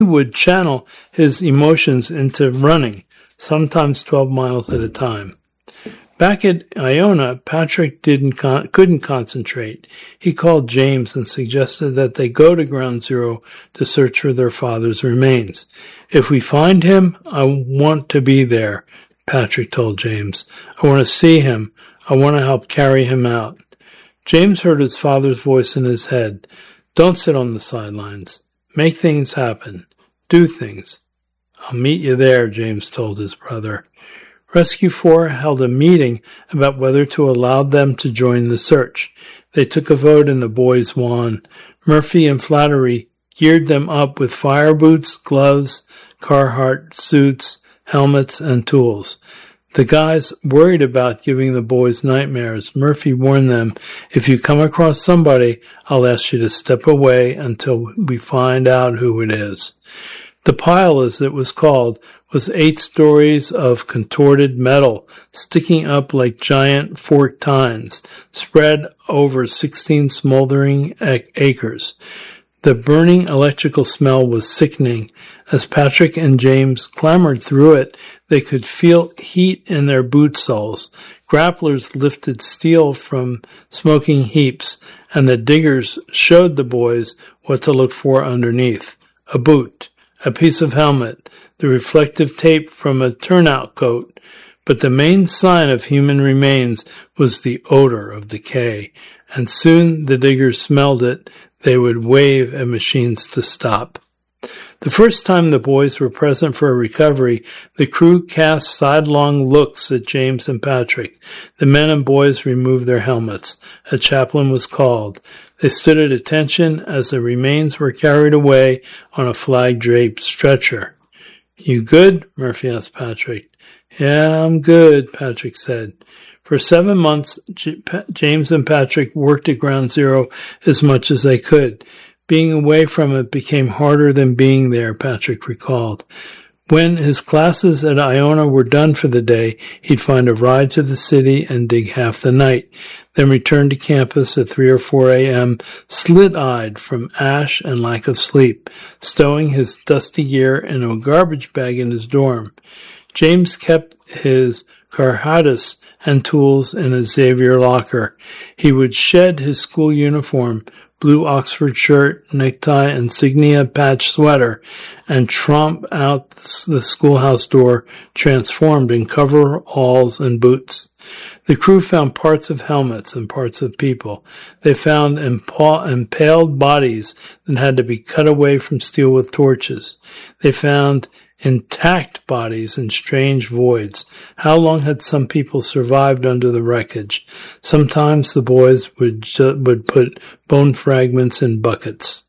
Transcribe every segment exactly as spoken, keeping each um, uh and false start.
would channel his emotions into running, sometimes twelve miles at a time. Back at Iona, Patrick didn't con- couldn't concentrate. He called James and suggested that they go to Ground Zero to search for their father's remains. If we find him, I want to be there, Patrick told James. I want to see him. I want to help carry him out. James heard his father's voice in his head. Don't sit on the sidelines. Make things happen. Do things. I'll meet you there, James told his brother. Rescue four held a meeting about whether to allow them to join the search. They took a vote and the boys won. Murphy and Flattery geared them up with fire boots, gloves, Carhartt suits, helmets, and tools. The guys worried about giving the boys nightmares. Murphy warned them, if you come across somebody, I'll ask you to step away until we find out who it is. The pile, as it was called, was eight stories of contorted metal, sticking up like giant forked tines, spread over sixteen smoldering acres. The burning electrical smell was sickening. As Patrick and James clambered through it, they could feel heat in their boot soles. Grapplers lifted steel from smoking heaps, and the diggers showed the boys what to look for underneath. A boot, a piece of helmet, the reflective tape from a turnout coat. But the main sign of human remains was the odor of decay, and soon the diggers smelled it. They would wave at machines to stop. The first time the boys were present for a recovery, the crew cast sidelong looks at James and Patrick. The men and boys removed their helmets. A chaplain was called. They stood at attention as the remains were carried away on a flag-draped stretcher. You good? Murphy asked Patrick. Yeah, I'm good, Patrick said. For seven months, J- pa- James and Patrick worked at Ground Zero as much as they could. Being away from it became harder than being there, Patrick recalled. When his classes at Iona were done for the day, he'd find a ride to the city and dig half the night, then return to campus at three or four a.m., slit-eyed from ash and lack of sleep, stowing his dusty gear in a garbage bag in his dorm. James kept his Carhartt and tools in a Xavier locker. He would shed his school uniform, blue Oxford shirt, necktie, insignia patch sweater, and tromp out the schoolhouse door, transformed in coveralls and boots. The crew found parts of helmets and parts of people. They found impa- impaled bodies that had to be cut away from steel with torches. They found intact bodies in strange voids. How long had some people survived under the wreckage? Sometimes the boys would ju- would put bone fragments in buckets.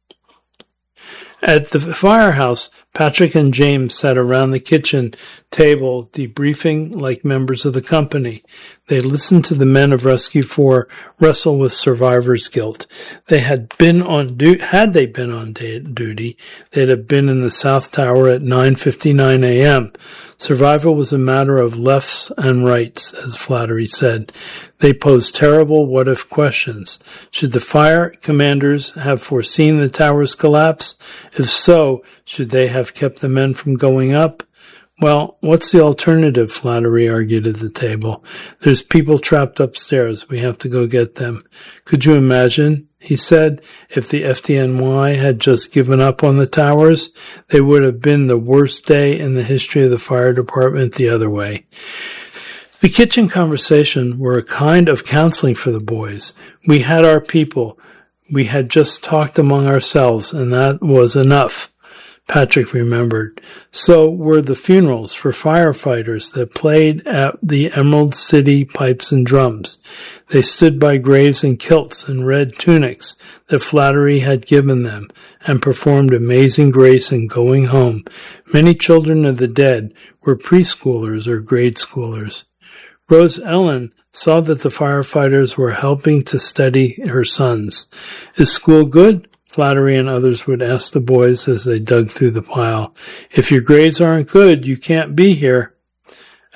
At the firehouse, Patrick and James sat around the kitchen table, debriefing like members of the company. They listened to the men of Rescue four wrestle with survivor's guilt. They had been on du- had they been on day- duty, they'd have been in the South Tower at nine fifty-nine a.m. Survival was a matter of lefts and rights, as Flattery said. They posed terrible what-if questions. Should the fire commanders have foreseen the tower's collapse? If so, should they have kept the men from going up? Well, what's the alternative? Flattery argued at the table. There's people trapped upstairs. We have to go get them. Could you imagine, he said, if the F D N Y had just given up on the towers? They would have been the worst day in the history of the fire department the other way. The kitchen conversation were a kind of counseling for the boys. We had our people. We had just talked among ourselves, and that was enough. Patrick remembered. So were the funerals for firefighters that played at the Emerald City Pipes and Drums. They stood by graves in kilts and red tunics that Flattery had given them, and performed Amazing Grace in Going Home. Many children of the dead were preschoolers or grade schoolers. Rose Ellen saw that the firefighters were helping to steady her sons. Is school good? Flattery and others would ask the boys as they dug through the pile. If your grades aren't good, you can't be here.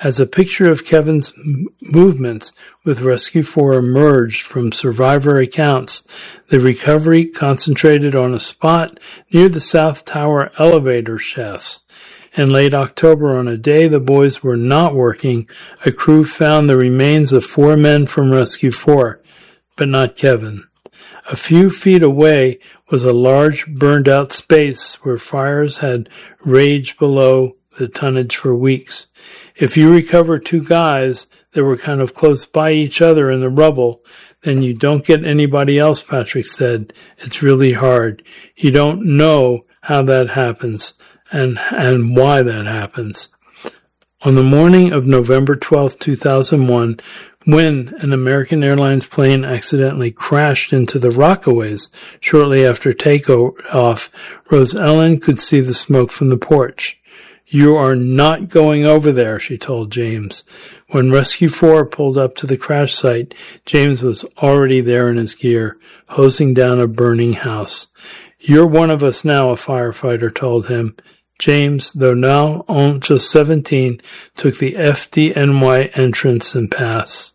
As a picture of Kevin's m- movements with Rescue four emerged from survivor accounts, the recovery concentrated on a spot near the South Tower elevator shafts. In late October, on a day the boys were not working, a crew found the remains of four men from Rescue four, but not Kevin. A few feet away was a large burned-out space where fires had raged below the tonnage for weeks. If you recover two guys that were kind of close by each other in the rubble, then you don't get anybody else, Patrick said. It's really hard. You don't know how that happens and and why that happens. On the morning of November twelfth, two thousand one, when an American Airlines plane accidentally crashed into the Rockaways shortly after takeoff, Rose Ellen could see the smoke from the porch. "You are not going over there," she told James. When Rescue four pulled up to the crash site, James was already there in his gear, hosing down a burning house. "You're one of us now," a firefighter told him. James, though now just seventeen, took the F D N Y entrance and passed.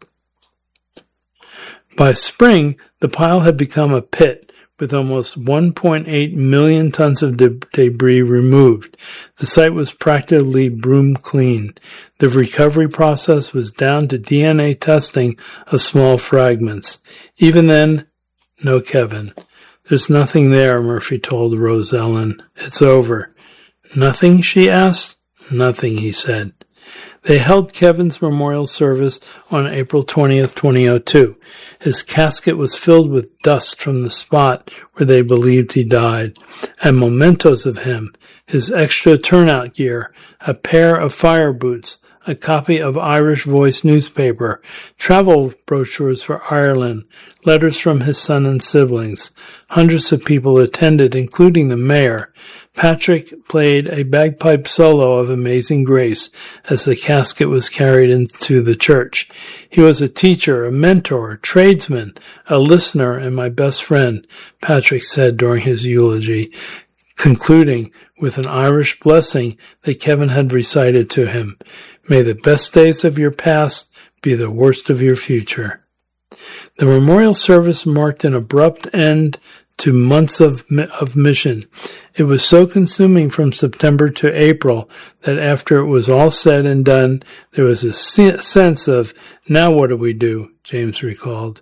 By spring, the pile had become a pit, with almost one point eight million tons of de- debris removed. The site was practically broom clean. The recovery process was down to D N A testing of small fragments. Even then, no Kevin. "There's nothing there," Murphy told Rose Ellen. "It's over." "Nothing?" she asked. "Nothing," he said. They held Kevin's memorial service on April twentieth, twenty oh two. His casket was filled with dust from the spot where they believed he died, and mementos of him, his extra turnout gear, a pair of fire boots, a copy of Irish Voice newspaper, travel brochures for Ireland, letters from his son and siblings. Hundreds of people attended, including the mayor. Patrick played a bagpipe solo of Amazing Grace as the casket was carried into the church. "He was a teacher, a mentor, a tradesman, a listener, and my best friend," Patrick said during his eulogy, concluding with an Irish blessing that Kevin had recited to him. "May the best days of your past be the worst of your future." The memorial service marked an abrupt end to months of of mission. It was so consuming from September to April that after it was all said and done, there was a sense of, "Now what do we do?" James recalled.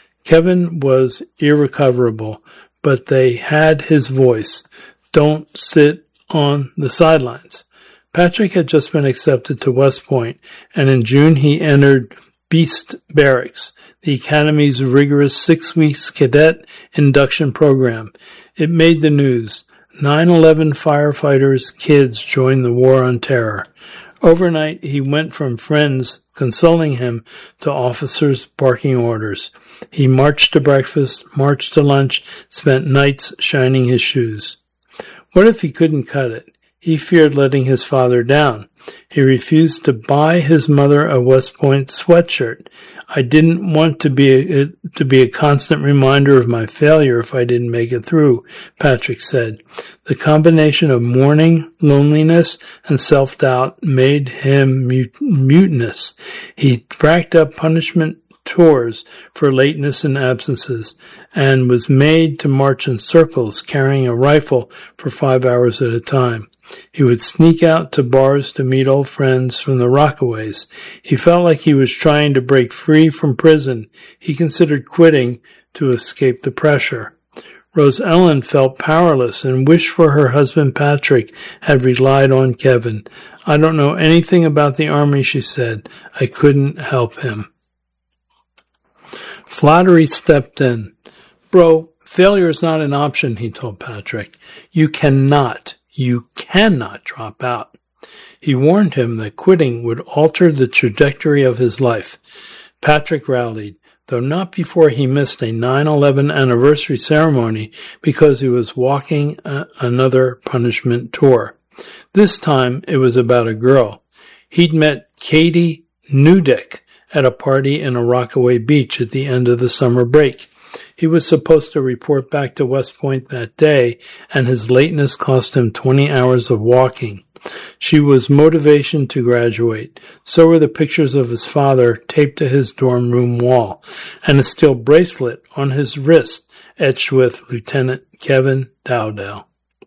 Kevin was irrecoverable, but they had his voice. Don't sit on the sidelines. Patrick had just been accepted to West Point, and in June he entered Beast Barracks, the Academy's rigorous six weeks cadet induction program. It made the news. nine eleven firefighters' kids joined the war on terror. Overnight, he went from friends consoling him to officers barking orders. He marched to breakfast, marched to lunch, spent nights shining his shoes. What if he couldn't cut it? He feared letting his father down. He refused to buy his mother a West Point sweatshirt. "I didn't want to be a, to be a constant reminder of my failure if I didn't make it through," Patrick said. The combination of mourning, loneliness, and self-doubt made him mut- mutinous. He racked up punishment tours for lateness and absences, and was made to march in circles carrying a rifle for five hours at a time. He would sneak out to bars to meet old friends from the Rockaways. He felt like he was trying to break free from prison. He considered quitting to escape the pressure. Rose Ellen felt powerless and wished for her husband Patrick had relied on Kevin. "I don't know anything about the Army," she said. "I couldn't help him." Flattery stepped in. "Bro, failure is not an option," he told Patrick. "You cannot, you cannot drop out." He warned him that quitting would alter the trajectory of his life. Patrick rallied, though not before he missed a nine eleven anniversary ceremony because he was walking a- another punishment tour. This time it was about a girl. He'd met Katie Newdick at a party in a Rockaway Beach at the end of the summer break. He was supposed to report back to West Point that day, and his lateness cost him twenty hours of walking. She was motivation to graduate. So were the pictures of his father taped to his dorm room wall, and a steel bracelet on his wrist etched with Lieutenant Kevin Dowdell.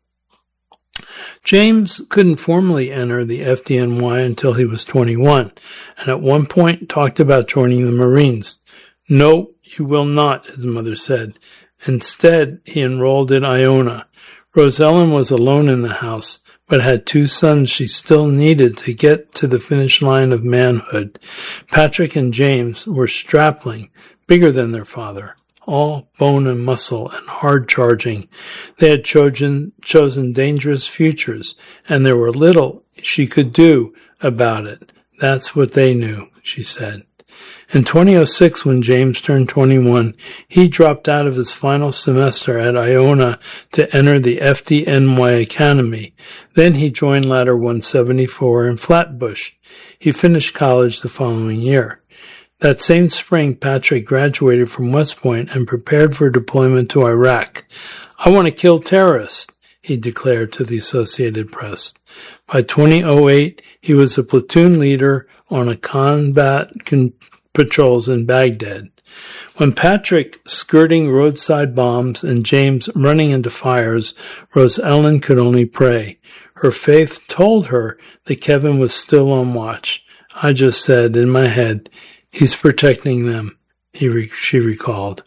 James couldn't formally enter the F D N Y until he was twenty-one, and at one point talked about joining the Marines. "No, you will not," his mother said. Instead, he enrolled in Iona. Rosellen was alone in the house, but had two sons she still needed to get to the finish line of manhood. Patrick and James were strapling, bigger than their father, all bone and muscle and hard-charging. They had chosen, chosen dangerous futures, and there were little she could do about it. That's what they knew, she said. In two thousand six, when James turned twenty-one, he dropped out of his final semester at Iona to enter the F D N Y Academy. Then he joined Ladder one seventy-four in Flatbush. He finished college the following year. That same spring, Patrick graduated from West Point and prepared for deployment to Iraq. "I want to kill terrorists," he declared to the Associated Press. By two thousand eight, he was a platoon leader on a combat con- patrols in Baghdad. When Patrick skirting roadside bombs and James running into fires, Rosellen could only pray. Her faith told her that Kevin was still on watch. "I just said in my head, he's protecting them," he re- she recalled.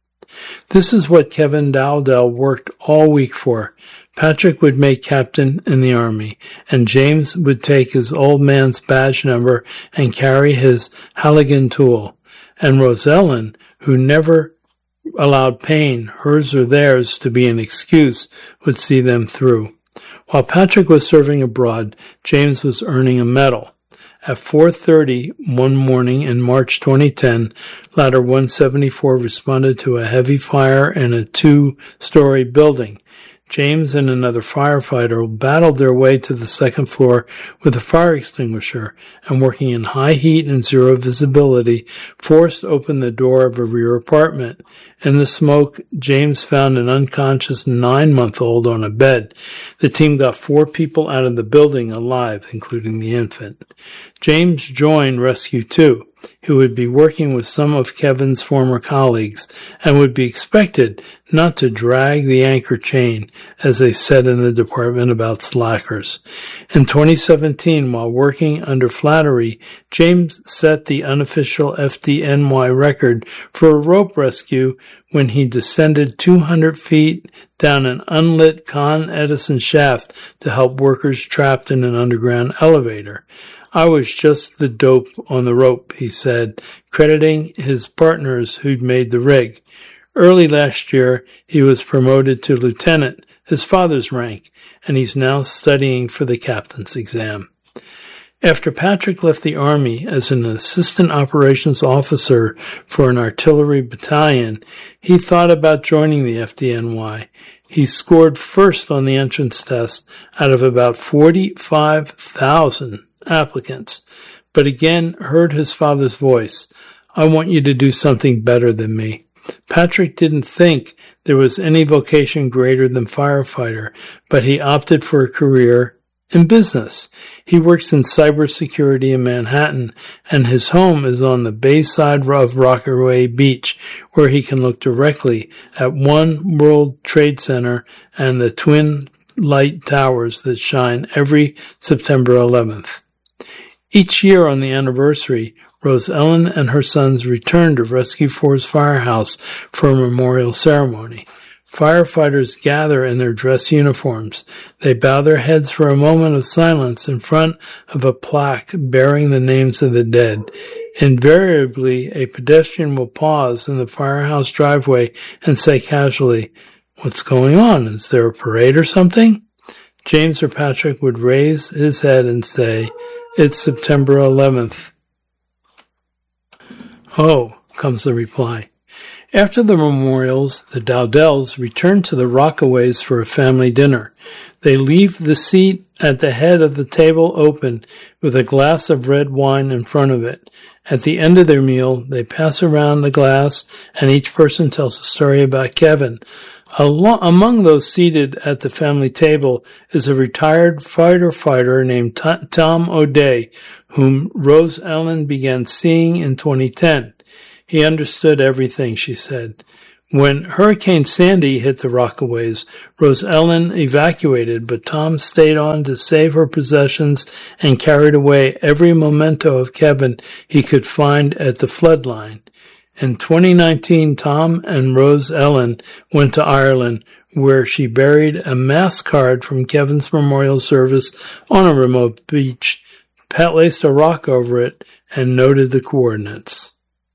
This is what Kevin Dowdell worked all week for. Patrick would make captain in the Army, and James would take his old man's badge number and carry his Halligan tool. And Rosellen, who never allowed pain, hers or theirs, to be an excuse, would see them through. While Patrick was serving abroad, James was earning a medal. At four thirty one morning in March twenty ten, Ladder one seventy-four responded to a heavy fire in a two-story building. James and another firefighter battled their way to the second floor with a fire extinguisher and, working in high heat and zero visibility, forced open the door of a rear apartment. In the smoke, James found an unconscious nine-month-old on a bed. The team got four people out of the building alive, including the infant. James joined Rescue two, who would be working with some of Kevin's former colleagues and would be expected not to drag the anchor chain, as they said in the department about slackers. In twenty seventeen, while working under Flattery, James set the unofficial F D N Y record for a rope rescue when he descended two hundred feet down an unlit Con Edison shaft to help workers trapped in an underground elevator. "I was just the dope on the rope," he said, crediting his partners who'd made the rig. Early last year, he was promoted to lieutenant, his father's rank, and he's now studying for the captain's exam. After Patrick left the Army as an assistant operations officer for an artillery battalion, he thought about joining the F D N Y. He scored first on the entrance test out of about forty-five thousand applicants, but again heard his father's voice. "I want you to do something better than me." Patrick didn't think there was any vocation greater than firefighter, but he opted for a career in business. He works in cybersecurity in Manhattan, and his home is on the bayside of Rockaway Beach, where he can look directly at One World Trade Center and the twin light towers that shine every September eleventh. Each year on the anniversary, Rosellen and her sons return to Rescue four's firehouse for a memorial ceremony. Firefighters gather in their dress uniforms. They bow their heads for a moment of silence in front of a plaque bearing the names of the dead. Invariably, a pedestrian will pause in the firehouse driveway and say casually, "What's going on? Is there a parade or something?" James or Patrick would raise his head and say, "It's September eleventh. "Oh," comes the reply. After the memorials, the Dowdells return to the Rockaways for a family dinner. They leave the seat at the head of the table open with a glass of red wine in front of it. At the end of their meal, they pass around the glass and each person tells a story about Kevin. Among those seated at the family table is a retired fighter fighter named Tom O'Day, whom Rose Ellen began seeing in twenty ten. He understood everything, she said. When Hurricane Sandy hit the Rockaways, Rose Ellen evacuated, but Tom stayed on to save her possessions and carried away every memento of Kevin he could find at the flood line. In twenty nineteen, Tom and Rose Ellen went to Ireland, where she buried a mass card from Kevin's memorial service on a remote beach, placed a rock over it, and noted the coordinates.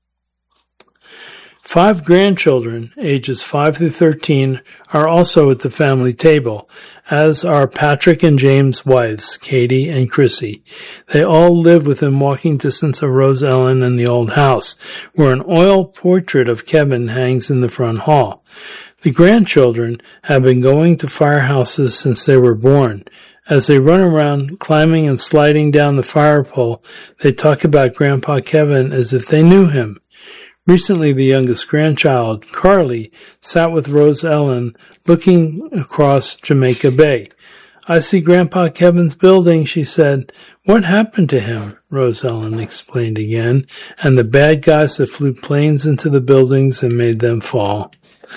Five grandchildren, ages five through thirteen, are also at the family table, as are Patrick and James' wives, Katie and Chrissy. They all live within walking distance of Rose Ellen and the old house, where an oil portrait of Kevin hangs in the front hall. The grandchildren have been going to firehouses since they were born. As they run around, climbing and sliding down the fire pole, they talk about Grandpa Kevin as if they knew him. Recently, the youngest grandchild, Carly, sat with Rose Ellen looking across Jamaica Bay. "I see Grandpa Kevin's building," she said. "What happened to him?" Rose Ellen explained again, "and the bad guys that flew planes into the buildings and made them fall."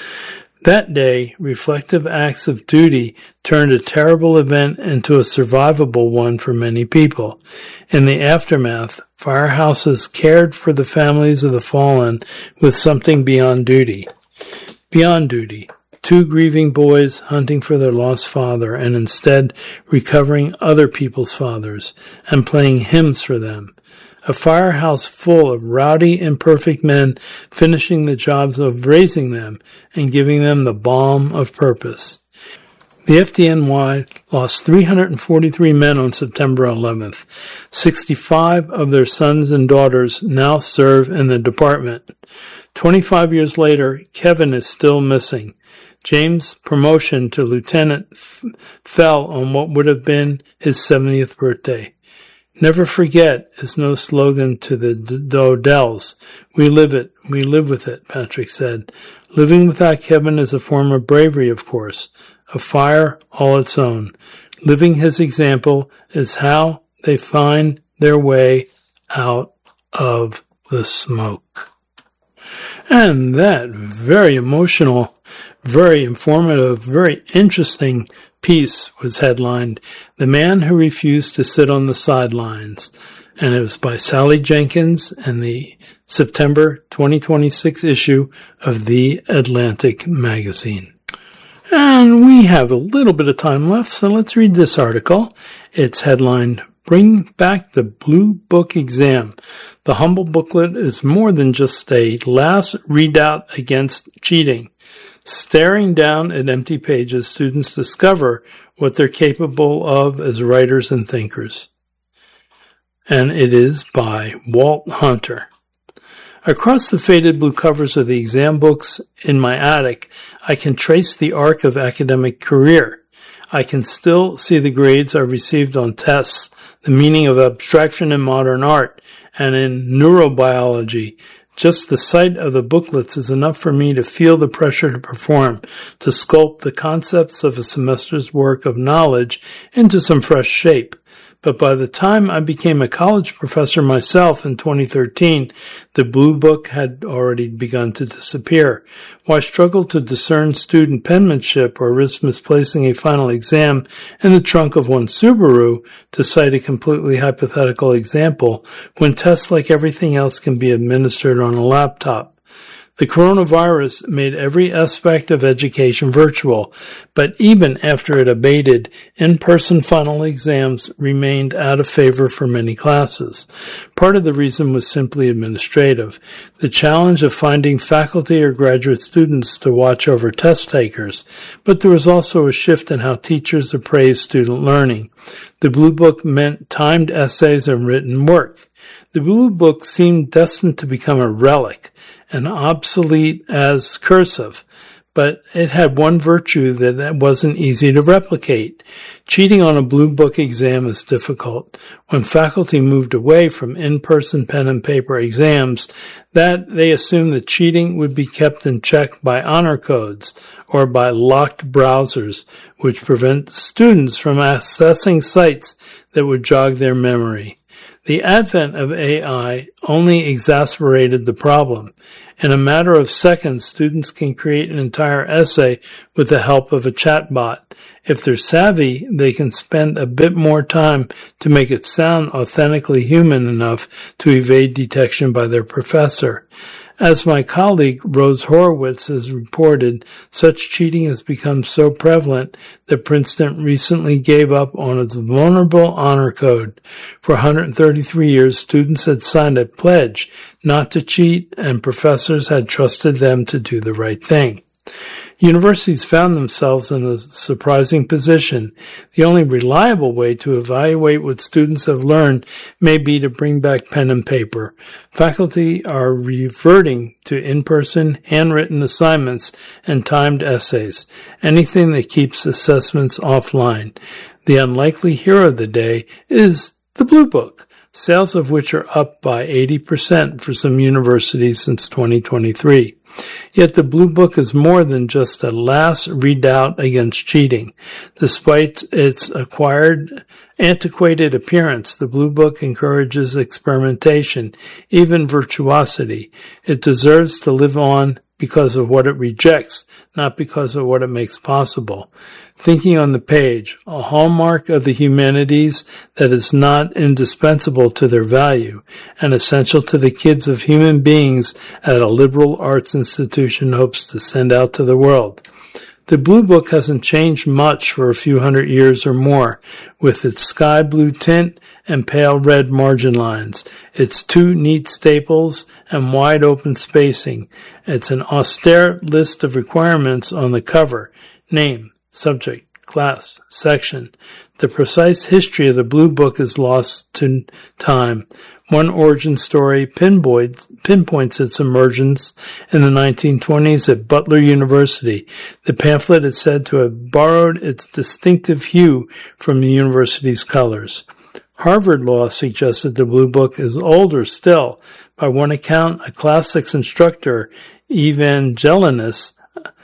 That day, reflective acts of duty turned a terrible event into a survivable one for many people. In the aftermath, firehouses cared for the families of the fallen with something beyond duty. Beyond duty. Two grieving boys hunting for their lost father and instead recovering other people's fathers and playing hymns for them. A firehouse full of rowdy, imperfect men finishing the jobs of raising them and giving them the balm of purpose. The F D N Y lost three hundred forty-three men on September eleventh. sixty-five of their sons and daughters now serve in the department. twenty-five years later, Kevin is still missing. James' promotion to lieutenant f- fell on what would have been his seventieth birthday. "Never forget" is no slogan to the Dowdells. We live it. We live with it, Patrick said. Living without Kevin is a form of bravery, of course. A fire all its own. Living his example is how they find their way out of the smoke. And that very emotional, very informative, very interesting piece was headlined, "The Man Who Refused to Sit on the Sidelines," and it was by Sally Jenkins in the September twenty twenty-six issue of The Atlantic magazine. And we have a little bit of time left, so let's read this article. It's headlined, "Bring Back the Blue Book Exam. The Humble Booklet is more than just a last redoubt against cheating. Staring down at empty pages, students discover what they're capable of as writers and thinkers." And it is by Walt Hunter. Across the faded blue covers of the exam books in my attic, I can trace the arc of academic career. I can still see the grades I received on tests, the meaning of abstraction in modern art, and in neurobiology. Just the sight of the booklets is enough for me to feel the pressure to perform, to sculpt the concepts of a semester's work of knowledge into some fresh shape. But by the time I became a college professor myself in twenty thirteen, the blue book had already begun to disappear. Why struggle to discern student penmanship or risk misplacing a final exam in the trunk of one Subaru, to cite a completely hypothetical example, when tests like everything else can be administered on a laptop? The coronavirus made every aspect of education virtual, but even after it abated, in-person final exams remained out of favor for many classes. Part of the reason was simply administrative. The challenge of finding faculty or graduate students to watch over test takers, but there was also a shift in how teachers appraised student learning. The Blue Book meant timed essays and written work. The Blue Book seemed destined to become a relic, and obsolete as cursive, but it had one virtue that wasn't easy to replicate. Cheating on a Blue Book exam is difficult. When faculty moved away from in-person pen and paper exams, that they assumed that cheating would be kept in check by honor codes or by locked browsers, which prevent students from accessing sites that would jog their memory. The advent of A I only exacerbated the problem. In a matter of seconds, students can create an entire essay with the help of a chatbot. If they're savvy, they can spend a bit more time to make it sound authentically human enough to evade detection by their professor. As my colleague Rose Horowitz has reported, such cheating has become so prevalent that Princeton recently gave up on its vulnerable honor code. For one hundred thirty-three years, students had signed a pledge not to cheat, and professors had trusted them to do the right thing. Universities found themselves in a surprising position. The only reliable way to evaluate what students have learned may be to bring back pen and paper. Faculty are reverting to in-person, handwritten assignments and timed essays, anything that keeps assessments offline. The unlikely hero of the day is the Blue Book, sales of which are up by eighty percent for some universities since twenty twenty-three. Yet the Blue Book is more than just a last redoubt against cheating. Despite its acquired, antiquated appearance, the Blue Book encourages experimentation, even virtuosity. It deserves to live on because of what it rejects, not because of what it makes possible. Thinking on the page, a hallmark of the humanities that is not indispensable to their value and essential to the kids of human beings at a liberal arts institution hopes to send out to the world. The Blue Book hasn't changed much for a few hundred years or more, with its sky blue tint and pale red margin lines, its two neat staples and wide open spacing. It's an austere list of requirements on the cover: name, subject, class, section. The precise history of the Blue Book is lost to time. One origin story pinpoints its emergence in the nineteen twenties at Butler University. The pamphlet is said to have borrowed its distinctive hue from the university's colors. Harvard Law suggests that the Blue Book is older still. By one account, a classics instructor, Evangelinus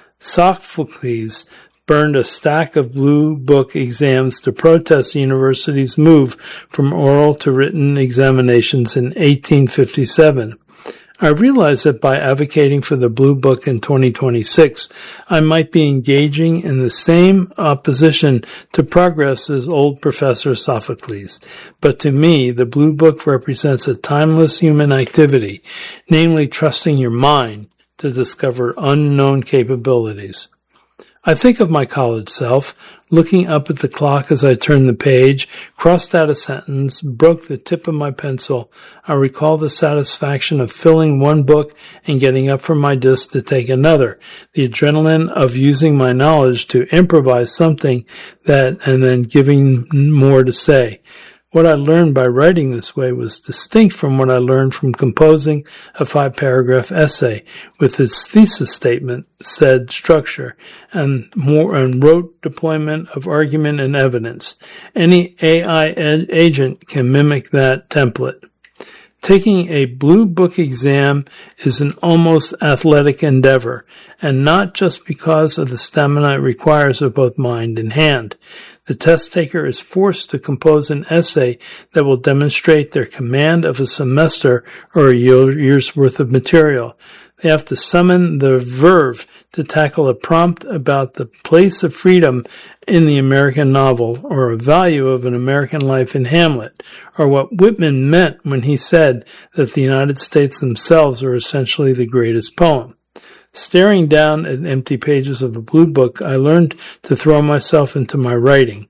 Sophocles, burned a stack of Blue Book exams to protest the university's move from oral to written examinations in eighteen fifty-seven. I realize that by advocating for the Blue Book in twenty twenty-six, I might be engaging in the same opposition to progress as old Professor Sophocles. But to me, the Blue Book represents a timeless human activity, namely trusting your mind to discover unknown capabilities. I think of my college self, looking up at the clock as I turned the page, crossed out a sentence, broke the tip of my pencil. I recall the satisfaction of filling one book and getting up from my desk to take another, the adrenaline of using my knowledge to improvise something that, and then giving more to say. What I learned by writing this way was distinct from what I learned from composing a five-paragraph essay with its thesis statement, said structure, and more and rote deployment of argument and evidence. Any A I agent can mimic that template. Taking a Blue Book exam is an almost athletic endeavor, and not just because of the stamina it requires of both mind and hand. The test taker is forced to compose an essay that will demonstrate their command of a semester or a year's worth of material. They have to summon the verve to tackle a prompt about the place of freedom in the American novel, or a value of an American life in Hamlet, or what Whitman meant when he said that the United States themselves are essentially the greatest poem. Staring down at empty pages of the Blue Book, I learned to throw myself into my writing.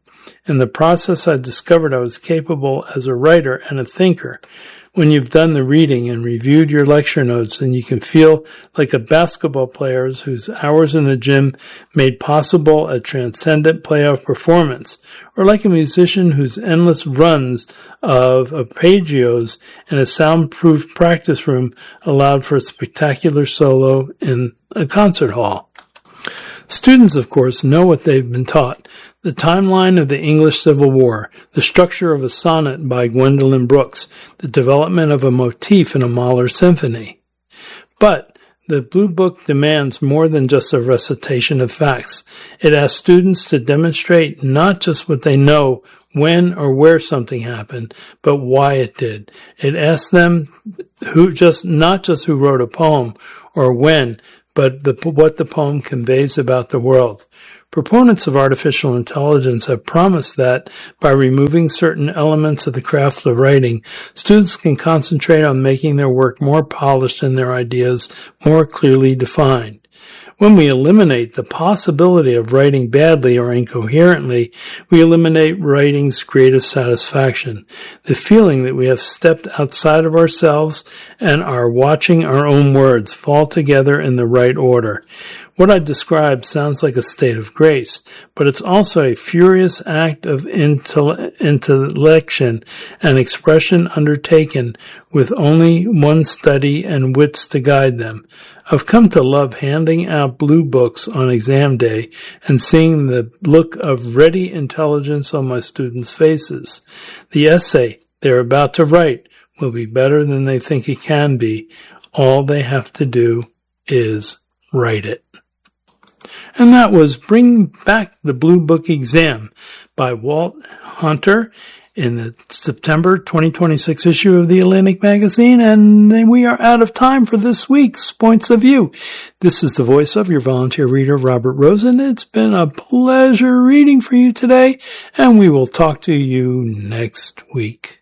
In the process, I discovered I was capable as a writer and a thinker. When you've done the reading and reviewed your lecture notes, then you can feel like a basketball player whose hours in the gym made possible a transcendent playoff performance, or like a musician whose endless runs of arpeggios in a soundproof practice room allowed for a spectacular solo in a concert hall. Students, of course, know what they've been taught. The timeline of the English Civil War, the structure of a sonnet by Gwendolyn Brooks, the development of a motif in a Mahler symphony. But the Blue Book demands more than just a recitation of facts. It asks students to demonstrate not just what they know when or where something happened, but why it did. It asks them who just not just who wrote a poem or when, but the, what the poem conveys about the world. Proponents of artificial intelligence have promised that by removing certain elements of the craft of writing, students can concentrate on making their work more polished and their ideas more clearly defined. When we eliminate the possibility of writing badly or incoherently, we eliminate writing's greatest satisfaction, the feeling that we have stepped outside of ourselves and are watching our own words fall together in the right order. What I described sounds like a state of grace, but it's also a furious act of intell- intellection and expression undertaken with only one study and wits to guide them. I've come to love handing out blue books on exam day and seeing the look of ready intelligence on my students' faces. The essay they're about to write will be better than they think it can be. All they have to do is write it. And that was Bring Back the Blue Book Exam by Walt Hunter in the September twenty twenty-six issue of the Atlantic Magazine. And then we are out of time for this week's Points of View. This is the voice of your volunteer reader, Robert Rosen. It's been a pleasure reading for you today, and we will talk to you next week.